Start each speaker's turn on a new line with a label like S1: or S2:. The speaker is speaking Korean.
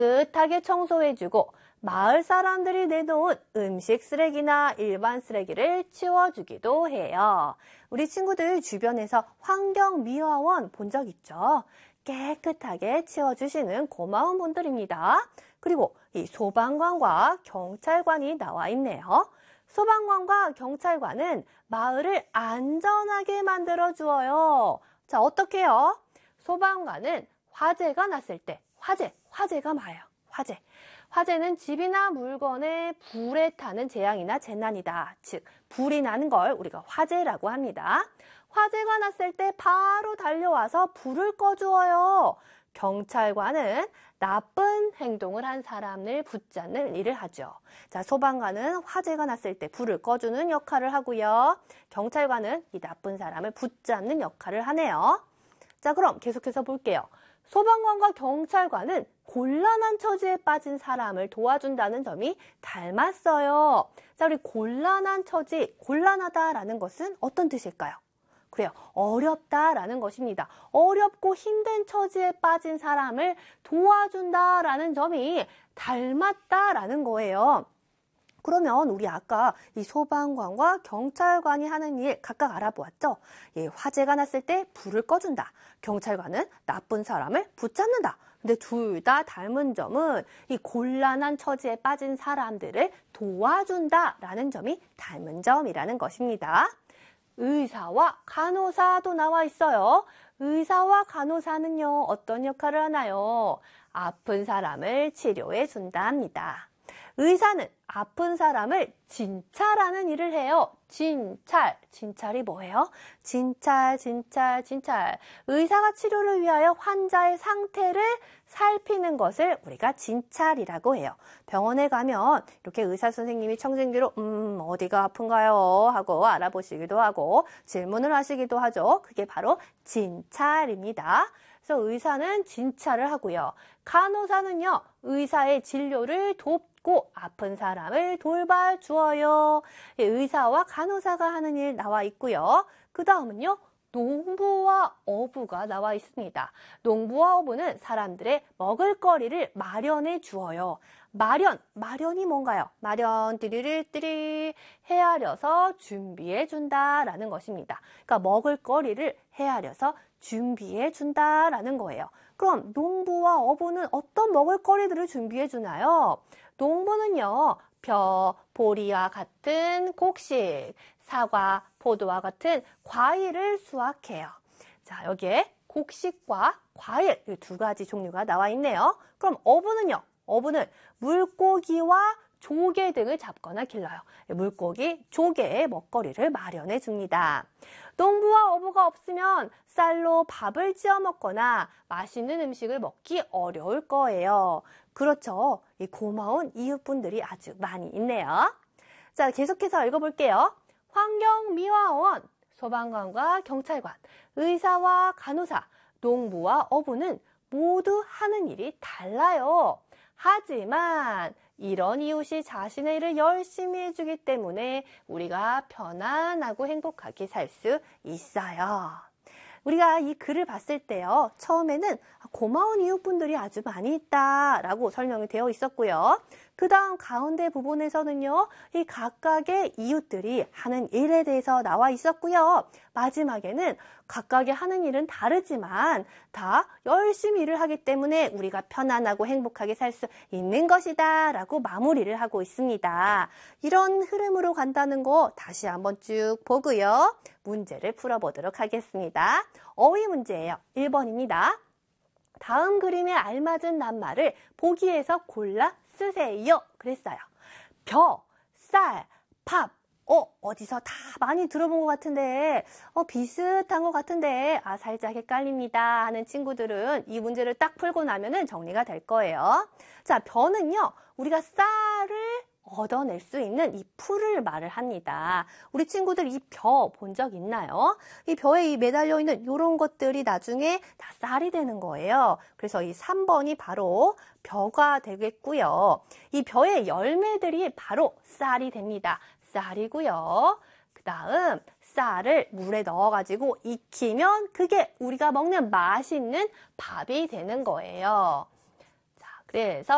S1: 깨끗하게 청소해주고 마을 사람들이 내놓은 음식 쓰레기나 일반 쓰레기를 치워주기도 해요. 우리 친구들 주변에서 환경미화원 본 적 있죠? 깨끗하게 치워주시는 고마운 분들입니다. 그리고 이 소방관과 경찰관이 나와 있네요. 소방관과 경찰관은 마을을 안전하게 만들어 주어요. 자, 어떻게 해요? 소방관은 화재가 났을 때, 화재가 뭐예요? 화재는 집이나 물건에 불에 타는 재앙이나 재난이다. 즉, 불이 나는 걸 우리가 화재라고 합니다. 화재가 났을 때 바로 달려와서 불을 꺼주어요. 경찰관은 나쁜 행동을 한 사람을 붙잡는 일을 하죠. 자, 소방관은 화재가 났을 때 불을 꺼주는 역할을 하고요. 경찰관은 이 나쁜 사람을 붙잡는 역할을 하네요. 자, 그럼 계속해서 볼게요. 소방관과 경찰관은 곤란한 처지에 빠진 사람을 도와준다는 점이 닮았어요. 자, 우리 곤란한 처지, 곤란하다라는 것은 어떤 뜻일까요? 그래요. 어렵다라는 것입니다. 어렵고 힘든 처지에 빠진 사람을 도와준다라는 점이 닮았다라는 거예요. 그러면 우리 아까 이 소방관과 경찰관이 하는 일 각각 알아보았죠? 예, 화재가 났을 때 불을 꺼준다. 경찰관은 나쁜 사람을 붙잡는다. 근데 둘 다 닮은 점은 이 곤란한 처지에 빠진 사람들을 도와준다라는 점이 닮은 점이라는 것입니다. 의사와 간호사도 나와 있어요. 의사와 간호사는요, 어떤 역할을 하나요? 아픈 사람을 치료해 준다 합니다. 의사는 아픈 사람을 진찰하는 일을 해요. 진찰이 뭐예요? 진찰. 의사가 치료를 위하여 환자의 상태를 살피는 것을 우리가 진찰이라고 해요. 병원에 가면 이렇게 의사 선생님이 청진기로 어디가 아픈가요? 하고 알아보시기도 하고 질문을 하시기도 하죠. 그게 바로 진찰입니다. 그래서 의사는 진찰을 하고요. 간호사는요, 의사의 진료를 돕고 아픈 사람을 돌봐주어요. 의사와 간호사가 하는 일 나와 있고요. 그 다음은요, 농부와 어부가 나와 있습니다. 농부와 어부는 사람들의 먹을거리를 마련해 주어요. 마련이 뭔가요? 마련, 띠리리 헤아려서 준비해 준다라는 것입니다. 그러니까 먹을거리를 헤아려서 준비해 준다라는 거예요. 그럼 농부와 어부는 어떤 먹을거리들을 준비해 주나요? 농부는요, 벼, 보리와 같은 곡식, 사과, 포도와 같은 과일을 수확해요. 자, 여기에 곡식과 과일 이 두 가지 종류가 나와 있네요. 그럼 어부는요? 어부는 물고기와 조개 등을 잡거나 길러요. 물고기, 조개의 먹거리를 마련해 줍니다. 농부와 어부가 없으면 쌀로 밥을 지어 먹거나 맛있는 음식을 먹기 어려울 거예요. 그렇죠. 이 고마운 이웃분들이 아주 많이 있네요. 자, 계속해서 읽어볼게요. 환경미화원, 소방관과 경찰관, 의사와 간호사, 농부와 어부는 모두 하는 일이 달라요. 하지만 이런 이웃이 자신의 일을 열심히 해주기 때문에 우리가 편안하고 행복하게 살 수 있어요. 우리가 이 글을 봤을 때요, 처음에는 고마운 이웃분들이 아주 많이 있다라고 설명이 되어 있었고요. 그 다음 가운데 부분에서는요, 이 각각의 이웃들이 하는 일에 대해서 나와 있었고요. 마지막에는 각각의 하는 일은 다르지만 다 열심히 일을 하기 때문에 우리가 편안하고 행복하게 살 수 있는 것이다 라고 마무리를 하고 있습니다. 이런 흐름으로 간다는 거 다시 한번 쭉 보고요. 문제를 풀어보도록 하겠습니다. 어휘 문제예요. 1번입니다. 다음 그림에 알맞은 낱말을 보기에서 골라 쓰세요. 그랬어요. 벼, 쌀, 밥. 어디서 다 많이 들어본 것 같은데, 비슷한 것 같은데, 살짝 헷갈립니다 하는 친구들은 이 문제를 딱 풀고 나면은 정리가 될 거예요. 자, 벼는요, 우리가 쌀을 얻어낼 수 있는 이 풀을 말을 합니다. 우리 친구들 이 벼 본 적 있나요? 이 벼에 매달려 있는 이런 것들이 나중에 다 쌀이 되는 거예요. 그래서 이 3번이 바로 벼가 되겠고요. 이 벼의 열매들이 바로 쌀이 됩니다. 쌀이고요. 그 다음 쌀을 물에 넣어가지고 익히면 그게 우리가 먹는 맛있는 밥이 되는 거예요. 자, 그래서